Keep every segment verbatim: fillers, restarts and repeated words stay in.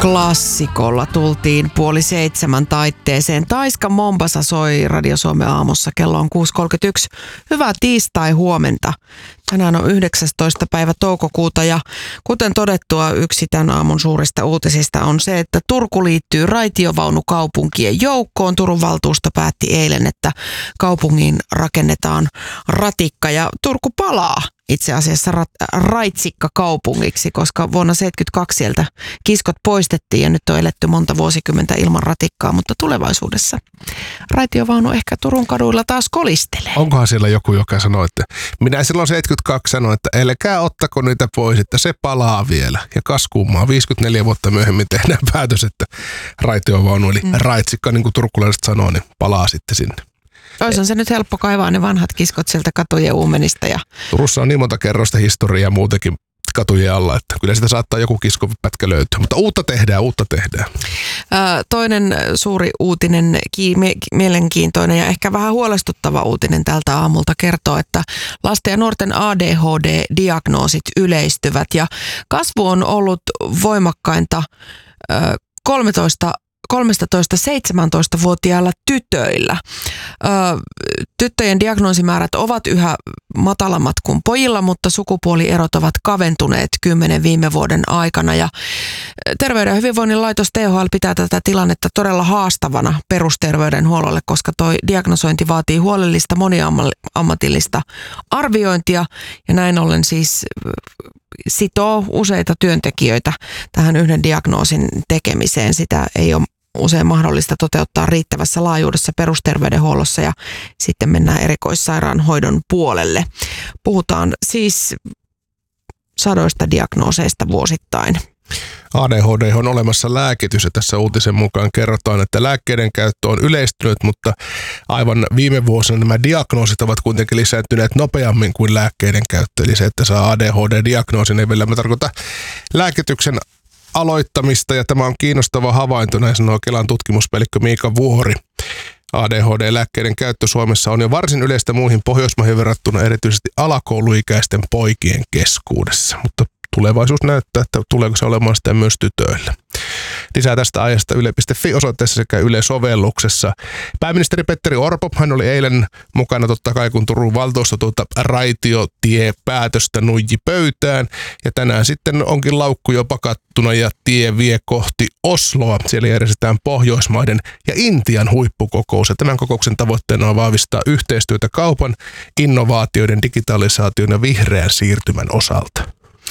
Klassikolla tultiin puoli seitsemän taitteeseen. Taiska Mombasa soi Radio Suomen aamussa. Kello on kuusi kolmekymmentäyksi. Hyvää tiistai huomenta. Tänään on yhdeksästoista päivä toukokuuta ja kuten todettua, yksi tämän aamun suurista uutisista on se, että Turku liittyy raitiovaunukaupunkien joukkoon. Turun valtuusto päätti eilen, että kaupungin rakennetaan ratikka ja Turku palaa itse asiassa rat- raitsikka kaupungiksi, koska vuonna seitsemänkymmentäkaksi sieltä kiskot poistettiin ja nyt on eletty monta vuosikymmentä ilman ratikkaa, mutta tulevaisuudessa raitiovaunu ehkä Turun kaduilla taas kolistelee. Onkohan siellä joku, joka sanoo, että minä silloin seitsemänkymmentäkaksi sanoin, että älkää ottako niitä pois, että se palaa vielä. Ja kas kummaa, viisikymmentäneljä vuotta myöhemmin tehdään päätös, että raitiovaunu eli mm. raitsikka, niin kuin turkulaiset sanoo, niin palaa sitten sinne. Olisihan se nyt helppo kaivaa ne vanhat kiskot sieltä katujen uumenista. Ja... Turussa on niin monta kerrosta historiaa muutenkin katujen alla, että kyllä sitä saattaa joku kiskopätkä löytyä. Mutta uutta tehdään, uutta tehdään. Toinen suuri uutinen, mielenkiintoinen ja ehkä vähän huolestuttava uutinen tältä aamulta kertoo, että lasten ja nuorten A D H D-diagnoosit yleistyvät ja kasvu on ollut voimakkainta kolmetoista kolmetoista-seitsemäntoista-vuotiailla tytöillä. Ö, tyttöjen diagnoosimäärät ovat yhä matalammat kuin pojilla, mutta sukupuolierot ovat kaventuneet kymmenen viime vuoden aikana. Ja Terveyden ja hyvinvoinnin laitos T H L pitää tätä tilannetta todella haastavana perusterveydenhuollolle, koska tuo diagnosointi vaatii huolellista moniammatillista arviointia ja näin ollen siis sitoo useita työntekijöitä tähän yhden diagnoosin tekemiseen. Sitä ei ole usein mahdollista toteuttaa riittävässä laajuudessa perusterveydenhuollossa ja sitten mennään erikoissairaanhoidon puolelle. Puhutaan siis sadoista diagnooseista vuosittain. A D H D on olemassa lääkitys ja tässä uutisen mukaan kerrotaan, että lääkkeiden käyttö on yleistynyt, mutta aivan viime vuosina nämä diagnoosit ovat kuitenkin lisääntyneet nopeammin kuin lääkkeiden käyttö. Eli se, että saa A D H D-diagnoosin, ei vielä tarkoita lääkityksen aloittamista ja tämä on kiinnostava havainto, näin sanoo Kelan tutkimuspäällikkö Miika Vuori. A D H D-lääkkeiden käyttö Suomessa on jo varsin yleistä muihin Pohjoismaihin verrattuna erityisesti alakouluikäisten poikien keskuudessa, mutta tulevaisuus näyttää, että tuleeko se olemaan sitä myös tytöillä. Lisää tästä aiheesta yle piste fi osoitteessa sekä Yle-sovelluksessa. Pääministeri Petteri Orpo, hän oli eilen mukana totta kai, kun Turun valtuusto tuota raitiotiepäätöstä nuiji pöytään. Ja tänään sitten onkin laukku jo pakattuna ja tie vie kohti Osloa. Siellä järjestetään Pohjoismaiden ja Intian huippukokous. Ja tämän kokouksen tavoitteena on vahvistaa yhteistyötä kaupan, innovaatioiden, digitalisaation ja vihreän siirtymän osalta.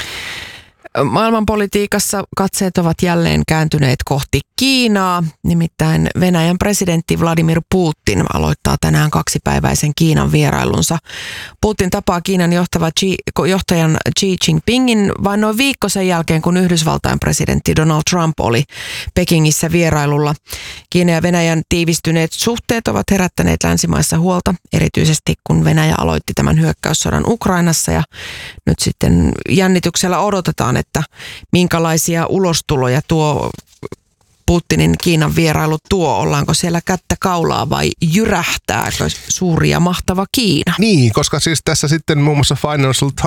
Maailmanpolitiikassa katseet ovat jälleen kääntyneet kohti Kiinaa. Nimittäin Venäjän presidentti Vladimir Putin aloittaa tänään kaksipäiväisen Kiinan vierailunsa. Putin tapaa Kiinan johtava Xi, johtajan Xi Jinpingin vain noin viikko sen jälkeen, kun Yhdysvaltain presidentti Donald Trump oli Pekingissä vierailulla. Kiinan ja Venäjän tiivistyneet suhteet ovat herättäneet länsimaissa huolta, erityisesti kun Venäjä aloitti tämän hyökkäyssodan Ukrainassa ja nyt sitten jännityksellä odotetaan, että minkälaisia ulostuloja tuo Putinin Kiinan vierailu tuo. Ollaanko siellä kättä kaulaa vai jyrähtääkö suuri ja mahtava Kiina? Niin, koska siis tässä sitten muun muassa Financial